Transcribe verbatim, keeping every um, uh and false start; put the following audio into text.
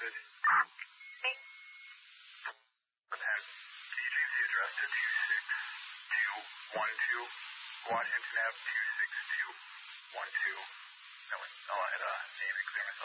message? Can you change the address to two six two one two Washington Avenue, two six two one two? That one, oh, I had a name and clear myself.